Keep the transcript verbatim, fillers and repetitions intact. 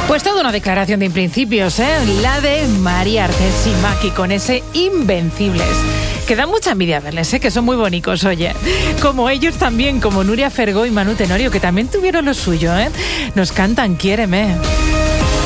Pues toda una declaración de principios, ¿eh? La de María Arces y Maki con ese Invencibles. Que da mucha envidia verles, ¿eh? Que son muy bonitos, oye. Como ellos también, como Nuria Fergó y Manu Tenorio, que también tuvieron lo suyo, ¿eh? Nos cantan Quiéreme.